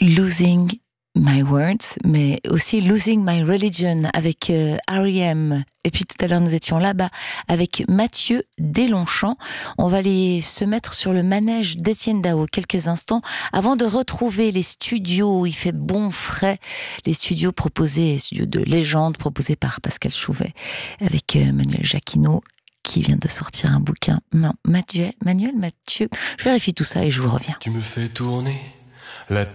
Losing My Words, mais aussi Losing My Religion avec R.E.M. Et puis tout à l'heure nous étions là-bas avec Mathieu Deslongchamps. On va aller se mettre sur le manège d'Étienne Dao quelques instants avant de retrouver les studios où il fait bon frais, les studios de légende proposés par Pascal Chouvet avec Manuel Jacquinot qui vient de sortir un bouquin. Mathieu, je vérifie tout ça et je vous reviens. Tu me fais tourner la